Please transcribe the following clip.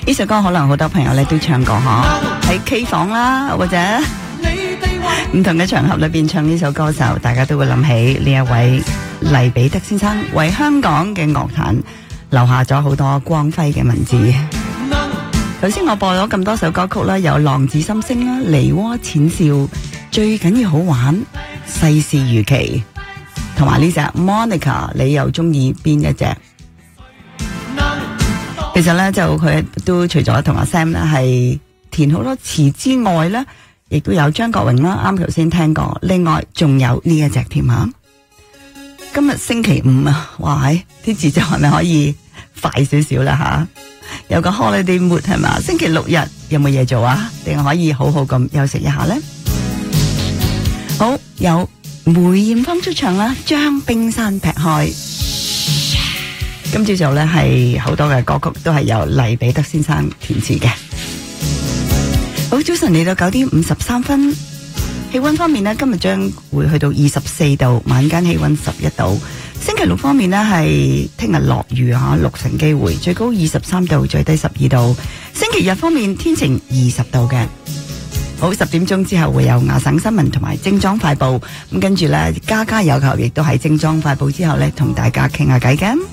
呢首歌可能好多朋友咧都唱過嗬，喺 K 房啦，或者唔同嘅場合裏邊唱呢首歌嘅時候，大家都會諗起呢一位黎彼得先生，為香港嘅樂壇留下咗好多光輝嘅文字。頭先我播咗咁多首歌曲啦，有浪子心聲啦、梨渦淺笑、最緊要好玩、世事如棋，同埋呢隻 Monica， 你又中意邊一隻？其實咧就佢都除咗同阿 Sam 咧係填好多詞之外咧，亦都有張國榮啦，啱頭先聽過，另外仲有呢一隻添吓。今日星期五啊，哇！啲節奏係咪可以快少少啦吓？有個 holiday mood 係嘛？星期六日有冇嘢做啊？定係可以好好咁休息一下呢？好，有梅艷芳出場啦，將冰山劈開。今朝早咧係好多嘅歌曲都係由黎彼得先生填詞嘅。好，早晨嚟到9:53，氣溫方面呢，今日將會去到24度，晚間氣溫11度。星期六方面呢，係聽日落雨吓，6成機會，最高23度，最低12度。星期日方面天晴20度嘅。好，10點鐘之後會有亞省新聞同埋精裝快報，咁跟住呢，家家有求亦都係精裝快報之後呢，同大家傾下偈嘅。